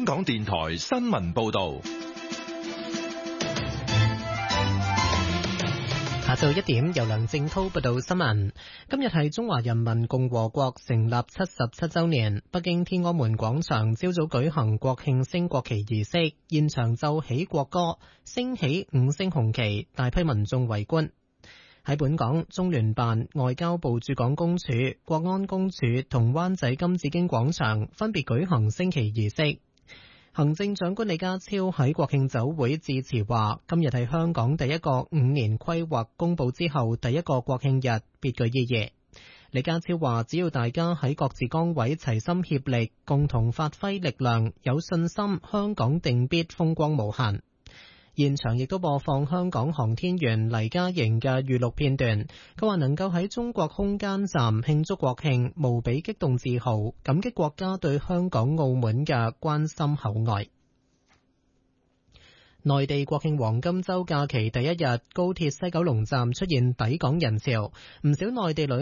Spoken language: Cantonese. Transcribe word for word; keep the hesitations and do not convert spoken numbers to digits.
香港電台新聞報道。 下晝一點，由梁正濤報道新聞。今日係中華人民共和國成立七十七週年，北京天安門廣場朝早舉行國慶升國旗儀式，現場奏起國歌，升起五星紅旗，大批民眾圍觀。喺本港，中聯辦、外交部駐港公署、國安公署同灣仔金紫荊廣場分別舉行升旗儀式。行政長官李家超喺國慶酒會致辭話，今日係香港第一個五年規劃公佈之後第一個國慶日，別具意義。李家超話，只要大家喺各自崗位齊心協力，共同發揮力量，有信心，香港定必風光無限。現場亦都播放香港航天員黎嘉瑩嘅預錄片段，佢話能夠喺中國空間站慶祝國慶，無比激動自豪，感激國家對香港澳門嘅關心厚愛。內地國慶黃金週假期第一日，高鐵西九龍站出現抵港人潮，唔少內地旅